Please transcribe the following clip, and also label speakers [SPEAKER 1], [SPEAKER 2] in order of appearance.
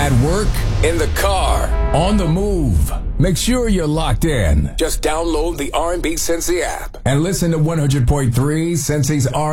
[SPEAKER 1] At work, in the car, on the move. Make sure you're locked in. Just download the R&B Cincy app and listen to 100.3 Cincy's